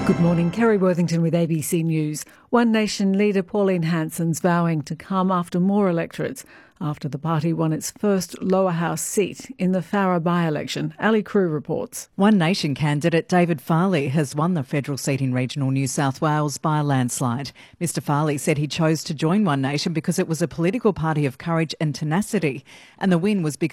Good morning, Kerry Worthington with ABC News. One Nation leader Pauline Hanson's vowing to come after more electorates after the party won its first lower house seat in the Farrer by-election. Ali Crew reports. One Nation candidate David Farley has won the federal seat in regional New South Wales by a landslide. Mr Farley said he chose to join One Nation because it was a political party of courage and tenacity, and the win was because